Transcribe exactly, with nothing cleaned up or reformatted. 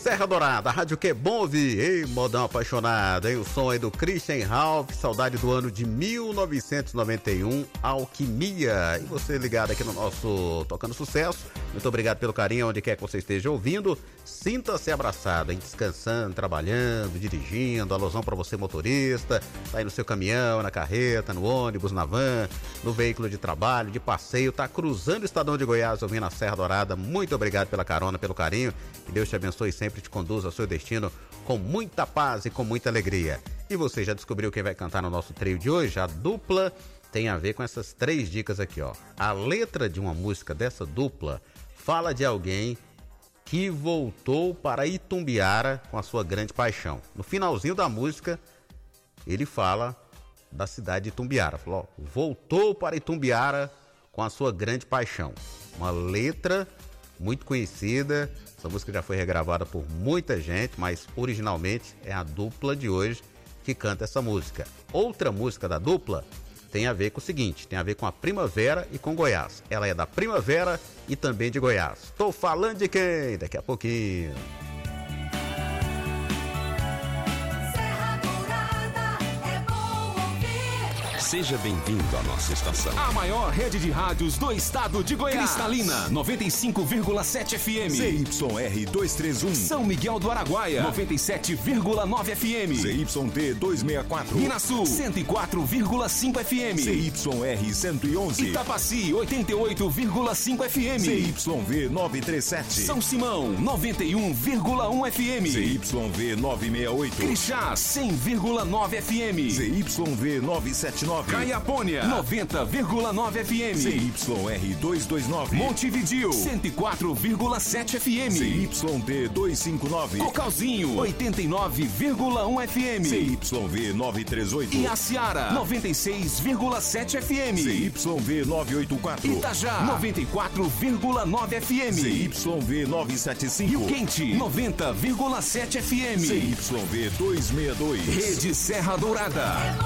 Serra Dourada, a rádio que é bom ouvir. Ei, modão apaixonado, hein? O som aí do Christian Ralph, saudade do ano de mil novecentos e noventa e um, Alquimia. E você ligado aqui no nosso Tocando Sucesso, muito obrigado pelo carinho, onde quer que você esteja ouvindo. Sinta-se abraçado, hein? Descansando, trabalhando, dirigindo. Alusão para você, motorista, tá aí no seu caminhão, na carreta, no ônibus, na van, no veículo de trabalho, de passeio, tá cruzando o estadão de Goiás, ouvindo a Serra Dourada. Muito obrigado pela carona, pelo carinho. Que Deus te abençoe e sempre te conduza ao seu destino com muita paz e com muita alegria. E você já descobriu quem vai cantar no nosso trio de hoje? A dupla tem a ver com essas três dicas aqui, ó. A letra de uma música dessa dupla fala de alguém que voltou para Itumbiara com a sua grande paixão. No finalzinho da música, ele fala da cidade de Itumbiara. Falou, ó, voltou para Itumbiara com a sua grande paixão. Uma letra muito conhecida. Essa música já foi regravada por muita gente, mas originalmente é a dupla de hoje que canta essa música. Outra música da dupla tem a ver com o seguinte, tem a ver com a primavera e com Goiás. Ela é da primavera e também de Goiás. Tô falando de quem? Daqui a pouquinho. Seja bem-vindo à nossa estação. A maior rede de rádios do estado de Goiás. Cristalina, noventa e cinco vírgula sete F M. Z Y R duzentos e trinta e um. São Miguel do Araguaia, noventa e sete vírgula nove F M. Z Y T duzentos e sessenta e quatro. Minas Sul, cento e quatro vírgula cinco F M. Z Y R cento e onze. Itapaci, oitenta e oito vírgula cinco F M. Z Y V novecentos e trinta e sete. São Simão, noventa e um vírgula um F M. Z Y V novecentos e sessenta e oito. Crixás, cem vírgula nove F M. Z Y V novecentos e setenta e nove. Caiapônia, noventa vírgula nove F M. Z Y R duzentos e vinte e nove. Montevidéu, cento e quatro vírgula sete F M. Z Y T duzentos e cinquenta e nove. Cocalzinho, oitenta e nove vírgula um F M. Z Y V novecentos e trinta e oito. E Aciara, noventa e seis vírgula sete F M. Z Y V novecentos e oitenta e quatro. Itajá, noventa e quatro vírgula nove F M. Z Y V novecentos e setenta e cinco. Rio Quente, noventa vírgula sete F M. Z Y V duzentos e sessenta e dois. Rede Serra Dourada.